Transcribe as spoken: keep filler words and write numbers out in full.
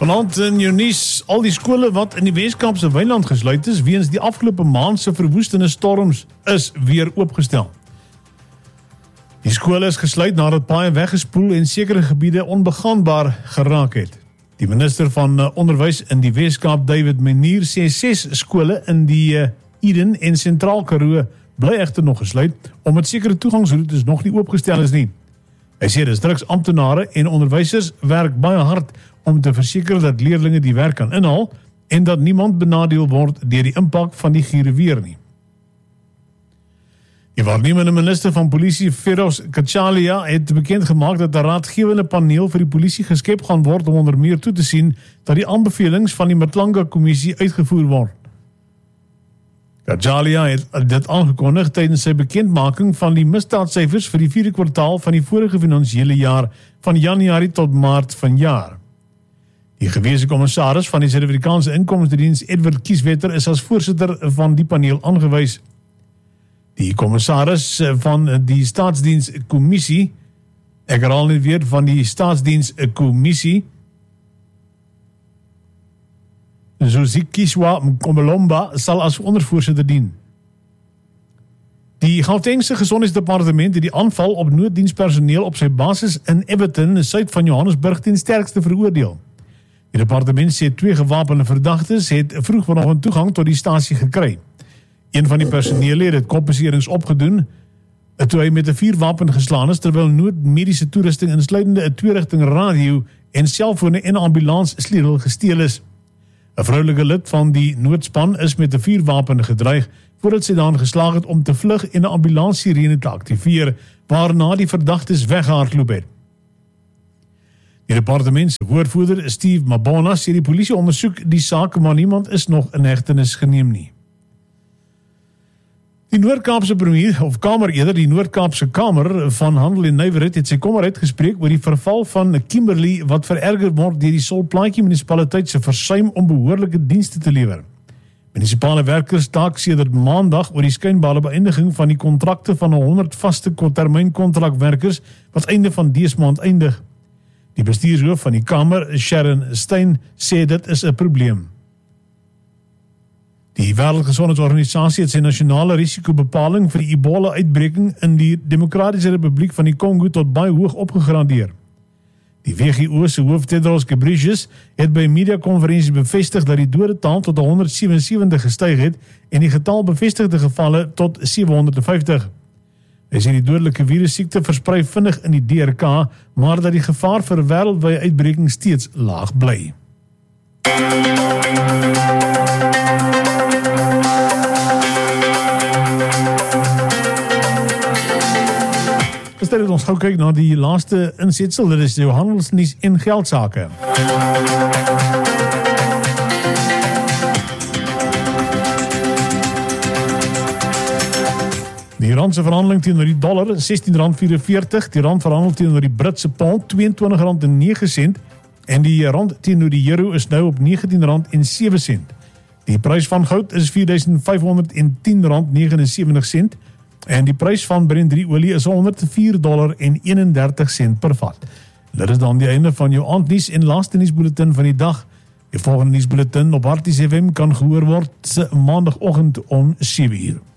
Vanaand in jou nuus, al die skole wat in die Weskaapse Wynland gesluit is weens die afgelope maand se verwoestende storms is weer oopgestel. Die skole is gesluit nadat paaie weggespoel en sekere gebiede onbegaanbaar geraak het. Die minister van Onderwys in die Weskaap, David Menier, sê ses skole in die Eden en Sentraal Karoo bly egter nog gesluit, omdat sekere toegangsroetes nog nie oopgestel is nie. Hy sê distriksamptenare en onderwysers werk baie hard om te verseker dat leerlinge die werk kan inhaal en dat niemand benadeel word deur die impak van die giere weer nie. Die waarnemende minister van polisie, Feroz Kachalia, het bekend gemaak dat 'n raadgewende paneel vir die polisie geskep gaan word om onder meer toe te sien dat die aanbevelings van die Matlanga-kommissie uitgevoer word. Kachalia het dit aangekondig tydens sy bekendmaking van die misdaadsyfers vir die vierde kwartaal van die vorige finansiële jaar van Januarie tot Maart vanjaar. Die gewese kommissaris van die Suid-Afrikaanse Inkomstediens, Edward Kieswetter, is as voorsitter van die paneel aangewys. Die kommissaris van die Staatsdienskommissie, ek herhaal net weer van die Staatsdienskommissie, Zozikiswa Mkomolomba, sal as ondervoorsitter dien. Die Gautengse Gesondheidsdepartement het die aanval op nooddienspersoneel op sy basis in Everton, suid van Johannesburg, ten sterkste veroordeel. Die departement sê twee gewapende verdagtes het vroeg vanoggend toegang tot die stasie gekry. Een van die personele het dit kompenserings opgedoen, toe hy met 'n vuurwapen geslaan is, terwyl noodmediese toerusting insluitende 'n twee-rigting radio en selfone en ambulans sleutel gesteel is. 'n Vroulike lid van die noodspan is met 'n vuurwapen gedreig voordat sy daarin geslaag het om te vlug en 'n ambulanssirene te aktiveer, waarna die verdagtes weggehardloop het. Die departement se woordvoerder, Steve Mabona, sê die polisie ondersoek die saak, maar niemand is nog in hegtenis geneem nie. Die Noord-Kaapse premier, of Kamer eerder, die Noord-Kaapse Kamer van Handel en Nywerheid het sy kommer uitgespreek oor die verval van Kimberley wat vererger word deur die Solplaatjie munisipaliteit se versuim om behoorlike dienste te lewer. Munisipale werkers staak sedert maandag oor die skynbare beëindiging van die kontrakte van honderd vaste termynkontrakwerkers wat einde van dese maand eindig. Die bestuurshoof van die Kamer, Sharon Stein, sê dit is 'n probleem. Die Wêreldgesondheidsorganisasie het sy nasionale risikobepaling vir die Ebola-uitbreking in die Demokratiese Republiek van die Kongo tot baie hoog opgegradeer. Die W G O se hoof Tedros Ghebreyesus het by 'n media-konferensie bevestig dat die dodetal tot honderd sewensewentig gestyg het en die getal bevestigde gevalle tot sewe honderd vyftig. Hy sê die dodelike virussiekte versprei vinnig in die D R K, maar dat die gevaar vir wêreldwye uitbreking steeds laag bly. Gister het ons gou kyk na die laaste insetsel, dit is jou handelsnuus en geldsaake. Die rand se verhandeling teenoor die dollar, sestien rand vyfenveertig, die rand verhandel teenoor die Britse pond, tweeëntwintig rand en nege sent, en die rand teenoor die euro is nou op negentien rand en sewe sent. Die prys van goud is vier duisend vyf honderd en tien rand negenensewentig sent, en die prys van Brent drie olie is honderd vier dollar en eenendertig sent per vat. Dit is dan die einde van jou aandnuus en laaste nuusbulletin van die dag. Die volgende nuusbulletin op Harties F M kan gehoor word maandagoggend om sewe uur.